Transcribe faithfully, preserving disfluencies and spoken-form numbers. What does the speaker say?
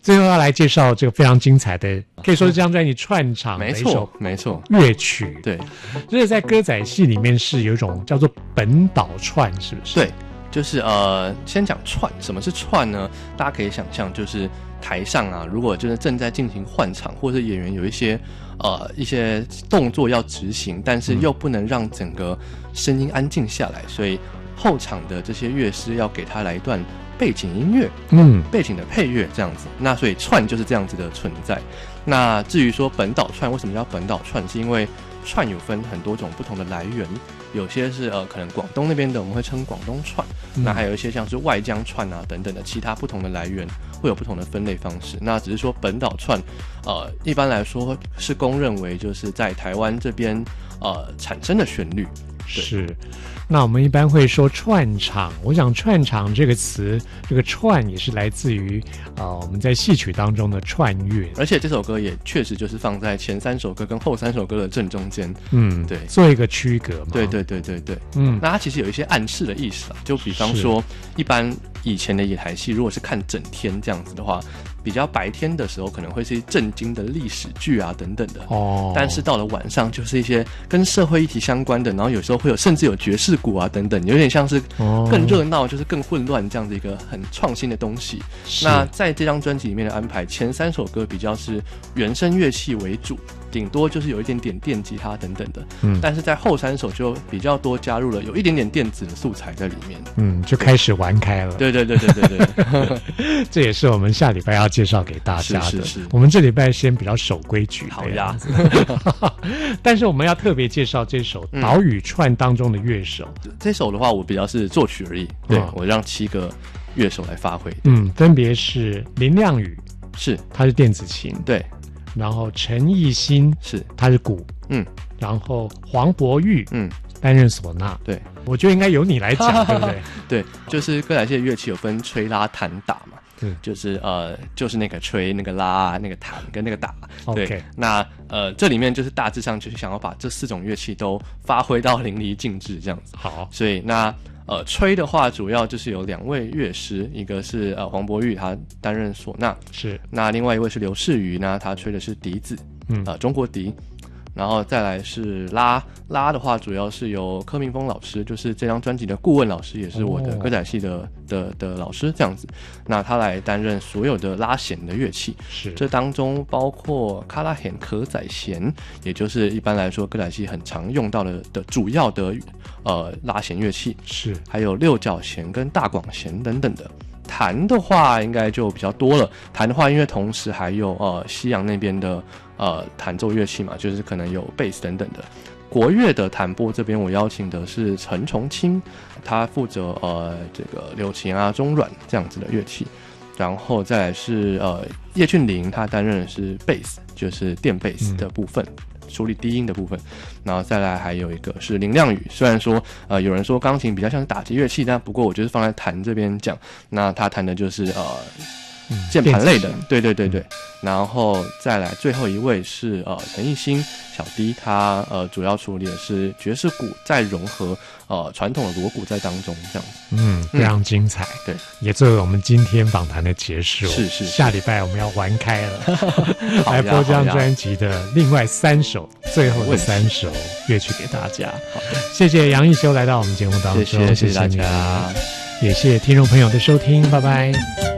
最后要来介绍这个非常精彩的，可以说是这张专辑串场的一首没错乐曲。 对， 这个在歌仔戏里面是有一种叫做本岛串，是不是？ 对，就是呃，先讲串，什么是串呢？大家可以想象，就是台上啊，如果就是正在进行换场，或者演员有一些呃一些动作要执行，但是又不能让整个声音安静下来，所以后场的这些乐师要给他来一段背景音乐，嗯，背景的配乐这样子。那所以串就是这样子的存在。那至于说本岛串为什么叫本岛串，是因为串有分很多种不同的来源，有些是呃可能广东那边的我们会称广东串，嗯、那还有一些像是外江串啊等等的其他不同的来源会有不同的分类方式。那只是说本岛串，呃一般来说是公认为就是在台湾这边呃产生的旋律。 是，那我们一般会说串场，我想串场这个词，这个串也是来自于呃我们在戏曲当中的串乐， 而且这首歌也确实就是放在前三首歌跟后三首歌的正中间， 嗯，对，做一个区隔嘛。 对对对对对，嗯，那它其实有一些暗示的意思啊，就比方说，一般以前的野台戏，如果是看整天这样子的话，比较白天的时候可能会是震惊的历史剧啊等等的哦，但是到了晚上就是一些跟社会议题相关的，然后有时候会有甚至有爵士鼓啊等等，有点像是更热闹，就是更混乱这样的一个很创新的东西。那在这张专辑里面的安排，前三首歌比较是原声乐器为主，顶多就是有一点点电吉他等等的，嗯，但是在后三首就比较多加入了有一点点电子的素材在里面， 嗯，就开始玩开了。 对对对对对对， 这也是我们下礼拜要介绍给大家的。 是是是， 我们这礼拜先比较守规矩， 好呀。 但是我们要特别介绍这首《岛屿串》当中的乐手。 嗯、这首的话，我比较是作曲而已，对、嗯、我让七个乐手来发挥。 嗯，分别是林亮宇， 是他是电子琴， 对。 然后陈奕新是他是鼓，嗯，然后黄伯玉嗯担任唢呐， 对， 我觉得应该由你来讲，对不对？ 对，就是歌仔戏的乐器有分吹拉弹打嘛，嗯，就是呃就是那个吹那个拉那个弹跟那个打，对， okay. 那呃这里面就是大致上就是想要把这四种乐器都发挥到淋漓尽致这样子， 好， 所以那。呃，吹的话主要就是有两位乐师，一个是呃黄伯玉，他担任唢呐， 是， 那另外一位是刘世瑜呢，他吹的是笛子，嗯，呃中国笛，然后再来是拉拉的话，主要是由柯明峰老师，就是这张专辑的顾问老师，也是我的歌仔戏的、哦、的的老师这样子，那他来担任所有的拉弦的乐器， 是， 这当中包括卡拉弦、可仔弦，也就是一般来说歌仔戏很常用到的的主要的。呃，拉弦乐器是， 还有六角弦跟大广弦等等的。弹的话应该就比较多了。弹的话，因为同时还有呃西洋那边的呃弹奏乐器嘛，就是可能有贝斯等等的。国乐的弹拨这边，我邀请的是陈崇清，他负责呃这个柳琴啊、中阮这样子的乐器。然后再来是呃叶俊麟，他担任的是贝斯，就是电贝斯的部分。嗯，处理低音的部分，然后再来还有一个是林亮宇，虽然说呃有人说钢琴比较像是打击乐器，但不过我就是放在弹这边讲，那他弹的就是呃键盘类的，对对对对，嗯，然后再来最后一位是呃陈奕新小弟，他呃主要处理的是爵士鼓，再融合呃传统的锣鼓在当中这样子， 嗯，非常精彩，嗯，对，也作为我们今天访谈的结束， 是是， 下礼拜我们要玩开了，来播这张专辑的另外三首，最后的三首乐曲给大家。好的，谢谢杨一修来到我们节目当中， 谢谢谢谢大家， 也谢谢听众朋友的收听，拜拜。